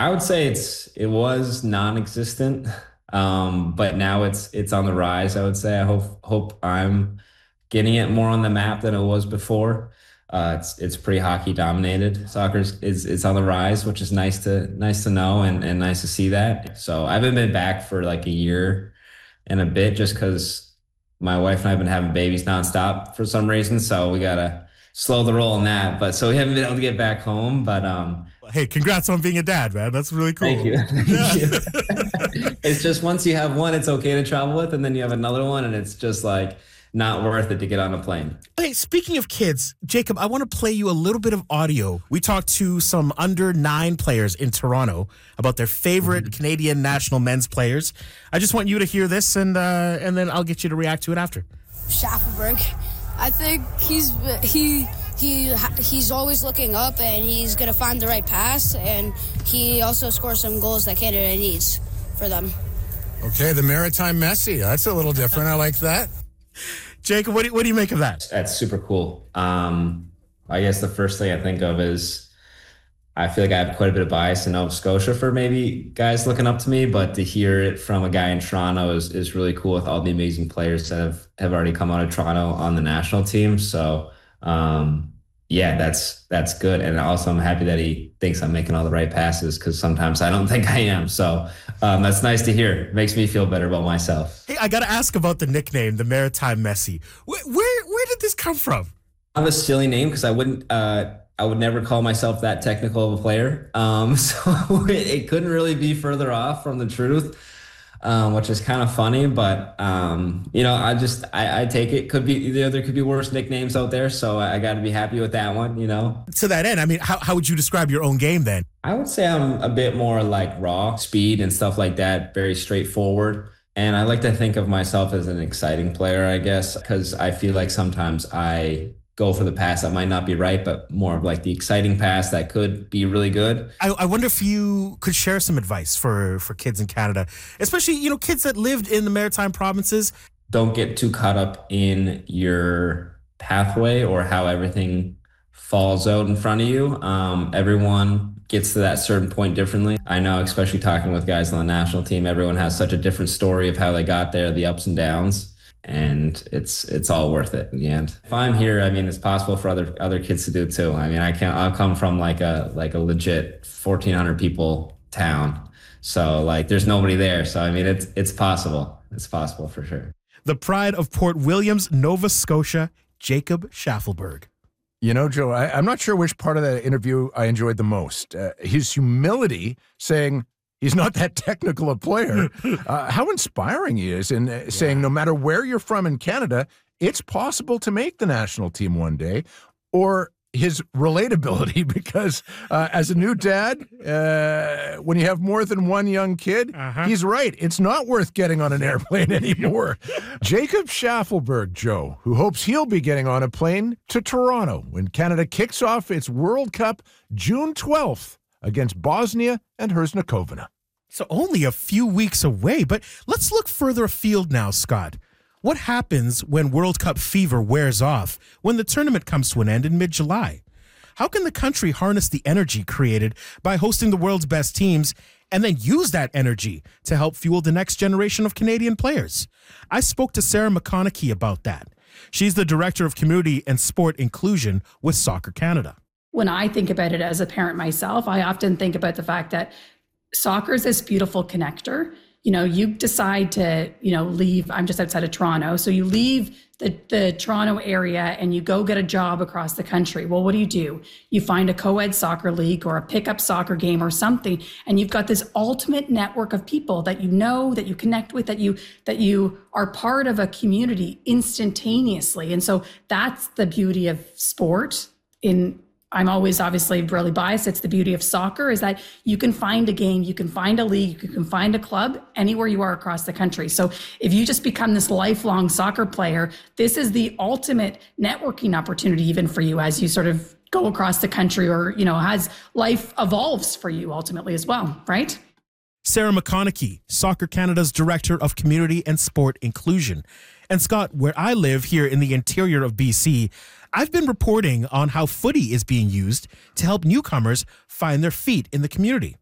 I would say it was non-existent, but now it's on the rise. I would say I hope I'm getting it more on the map than it was before. It's pretty hockey dominated. Soccer is on the rise, which is nice to know and nice to see that. So I haven't been back for like a year and a bit just because my wife and I have been having babies nonstop for some reason. So we gotta slow the roll on that. But so we haven't been able to get back home. But Hey, congrats on being a dad, man. That's really cool. thank you. Thank you. It's just once you have one, it's okay to travel with, and then you have another one, and it's just like not worth it to get on a plane. Hey, speaking of kids, Jacob, I want to play you a little bit of audio. We talked to some under 9 players in Toronto about their favorite Canadian national men's players. I just want you to hear this, and then I'll get you to react to it after. Schaffelberg. I think he's always looking up, and he's going to find the right pass, and he also scores some goals that Canada needs for them. Okay, the Maritime Messi. That's a little different. I like that. Jacob, what do you make of that? That's super cool. I guess the first thing I think of is I feel like I have quite a bit of bias in Nova Scotia for maybe guys looking up to me, but to hear it from a guy in Toronto is really cool with all the amazing players that have already come out of Toronto on the national team. So yeah, that's good. And also I'm happy that he thinks I'm making all the right passes because sometimes I don't think I am. So that's nice to hear. It makes me feel better about myself. Hey, I got to ask about the nickname, the Maritime Messi. Where did this come from? I have a silly name because I would never call myself that technical of a player. So it couldn't really be further off from the truth, which is kind of funny. But, I take it. Could be, there could be worse nicknames out there. So I got to be happy with that one, To that end, I mean, how would you describe your own game then? I would say I'm a bit more like raw speed and stuff like that. Very straightforward. And I like to think of myself as an exciting player, I guess, because I feel like sometimes I go for the pass that might not be right, but more of like the exciting pass that could be really good. I wonder if you could share some advice for kids in Canada, especially, kids that lived in the Maritime provinces. Don't get too caught up in your pathway or how everything falls out in front of you. Everyone gets to that certain point differently. I know, especially talking with guys on the national team, everyone has such a different story of how they got there, the ups and downs. And it's all worth it in the end. If I'm here, I mean, it's possible for other kids to do it too. I mean, I'll come from like a legit 1,400 people town. So like there's nobody there. So I mean, it's possible. It's possible for sure. The pride of Port Williams, Nova Scotia, Jacob Schaffelberg. Joe, I'm not sure which part of that interview I enjoyed the most. His humility, saying he's not that technical a player. How inspiring he is in saying no matter where you're from in Canada, it's possible to make the national team one day. Or his relatability, because as a new dad, when you have more than one young kid, he's right. It's not worth getting on an airplane anymore. Jacob Schaffelberg, Joe, who hopes he'll be getting on a plane to Toronto when Canada kicks off its World Cup June 12th. Against Bosnia and Herzegovina. So only a few weeks away, but let's look further afield now, Scott. What happens when World Cup fever wears off, when the tournament comes to an end in mid-July? How can the country harness the energy created by hosting the world's best teams and then use that energy to help fuel the next generation of Canadian players? I spoke to Sarah McConaughey about that. She's the Director of Community and Sport Inclusion with Soccer Canada. When I think about it as a parent myself, I often think about the fact that soccer is this beautiful connector. You decide to, leave. I'm just outside of Toronto. So you leave the Toronto area and you go get a job across the country. Well, what do? You find a co-ed soccer league or a pickup soccer game or something. And you've got this ultimate network of people that that you connect with, that you are part of a community instantaneously. And so that's the beauty of sport. I'm always obviously really biased. It's the beauty of soccer is that you can find a game, you can find a league, you can find a club anywhere you are across the country. So if you just become this lifelong soccer player, this is the ultimate networking opportunity even for you as you sort of go across the country or, as life evolves for you ultimately as well, right? Sarah McConaughey, Soccer Canada's Director of Community and Sport Inclusion. And Scott, where I live here in the interior of BC, I've been reporting on how footy is being used to help newcomers find their feet in the community.